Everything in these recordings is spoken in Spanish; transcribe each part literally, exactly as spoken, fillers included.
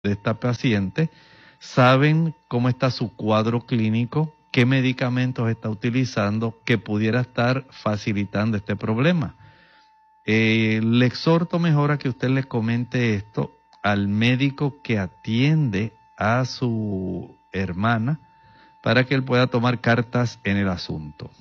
de esta paciente, saben cómo está su cuadro clínico, qué medicamentos está utilizando que pudiera estar facilitando este problema. Eh, le exhorto mejor a que usted le comente esto al médico que atiende a su hermana para que él pueda tomar cartas en el asunto.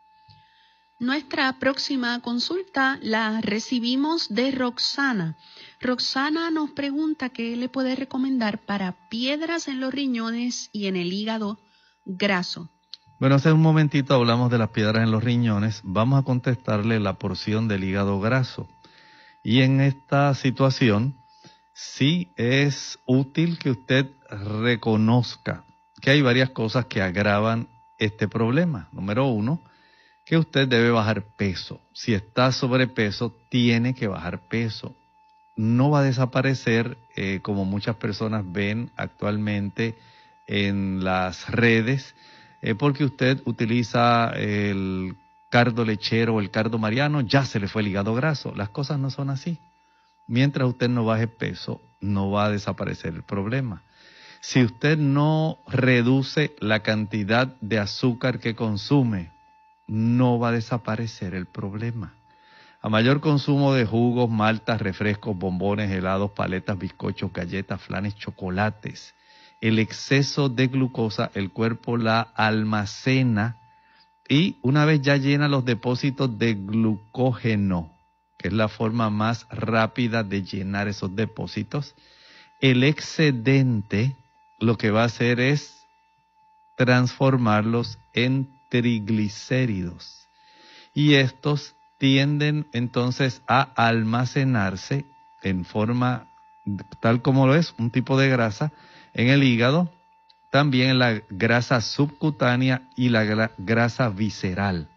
Nuestra próxima consulta la recibimos de Roxana. Roxana nos pregunta qué le puede recomendar para piedras en los riñones y en el hígado graso. Bueno, hace un momentito hablamos de las piedras en los riñones. Vamos a contestarle la porción del hígado graso. Y en esta situación, sí es útil que usted reconozca que hay varias cosas que agravan este problema. Número uno, que usted debe bajar peso. Si está sobrepeso, tiene que bajar peso. No va a desaparecer, eh, como muchas personas ven actualmente en las redes, eh, porque usted utiliza el cardo lechero o el cardo mariano, ya se le fue el hígado graso. Las cosas no son así. Mientras usted no baje peso, no va a desaparecer el problema. Si usted no reduce la cantidad de azúcar que consume, no va a desaparecer el problema. A mayor consumo de jugos, maltas, refrescos, bombones, helados, paletas, bizcochos, galletas, flanes, chocolates, el exceso de glucosa, el cuerpo la almacena y una vez ya llena los depósitos de glucógeno, que es la forma más rápida de llenar esos depósitos, el excedente lo que va a hacer es transformarlos en triglicéridos. Y estos tienden entonces a almacenarse en forma tal como lo es, un tipo de grasa en el hígado, también en la grasa subcutánea y la grasa visceral.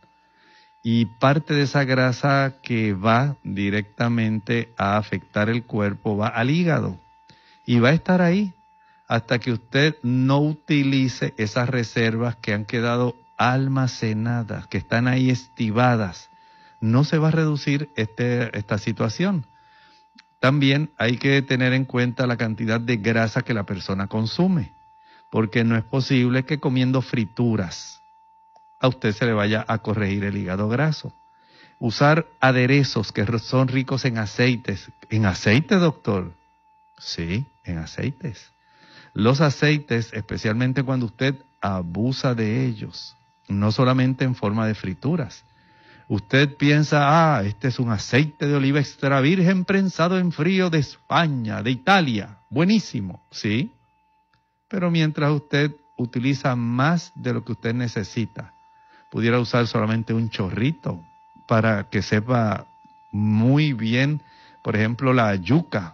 Y parte de esa grasa que va directamente a afectar el cuerpo va al hígado y va a estar ahí hasta que usted no utilice esas reservas que han quedado almacenadas, que están ahí estivadas. No se va a reducir este, esta situación. También hay que tener en cuenta la cantidad de grasa que la persona consume, porque no es posible que comiendo frituras a usted se le vaya a corregir el hígado graso. Usar aderezos que son ricos en aceites. ¿En aceite, doctor? Sí, en aceites. Los aceites, especialmente cuando usted abusa de ellos, no solamente en forma de frituras. Usted piensa, ah, este es un aceite de oliva extra virgen prensado en frío de España, de Italia. Buenísimo, sí. Pero mientras usted utiliza más de lo que usted necesita, pudiera usar solamente un chorrito para que sepa muy bien, por ejemplo, la yuca,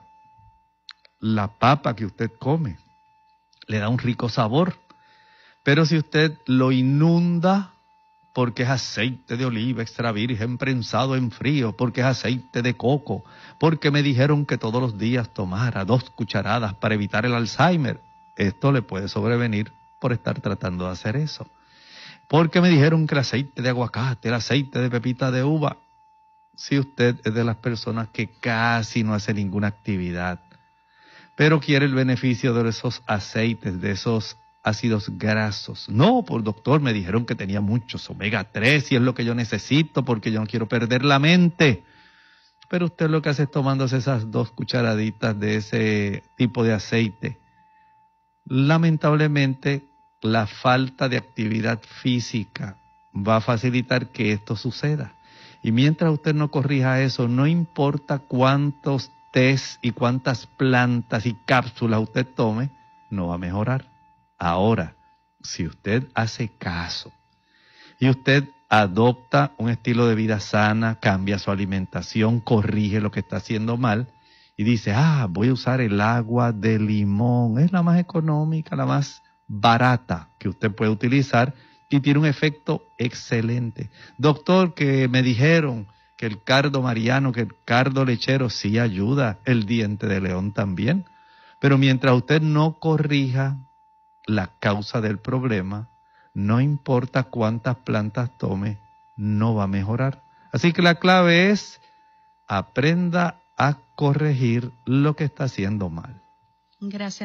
la papa que usted come, le da un rico sabor. Pero si usted lo inunda porque es aceite de oliva extra virgen prensado en frío, porque es aceite de coco, porque me dijeron que todos los días tomara dos cucharadas para evitar el Alzheimer, esto le puede sobrevenir por estar tratando de hacer eso. Porque me dijeron que el aceite de aguacate, el aceite de pepita de uva. Si usted es de las personas que casi no hace ninguna actividad, pero quiere el beneficio de esos aceites, de esos ácidos grasos. No, por doctor, me dijeron que tenía muchos omega tres y es lo que yo necesito porque yo no quiero perder la mente. Pero usted lo que hace es tomándose esas dos cucharaditas de ese tipo de aceite. Lamentablemente, la falta de actividad física va a facilitar que esto suceda. Y mientras usted no corrija eso, no importa cuántos tés y cuántas plantas y cápsulas usted tome, no va a mejorar. Ahora, si usted hace caso y usted adopta un estilo de vida sana, cambia su alimentación, corrige lo que está haciendo mal y dice, ah, voy a usar el agua de limón, es la más económica, la más barata que usted puede utilizar y tiene un efecto excelente. Doctor, que me dijeron que el cardo mariano, que el cardo lechero sí ayuda, el diente de león también, pero mientras usted no corrija la causa del problema, no importa cuántas plantas tome, no va a mejorar. Así que la clave es aprenda a corregir lo que está haciendo mal. Gracias.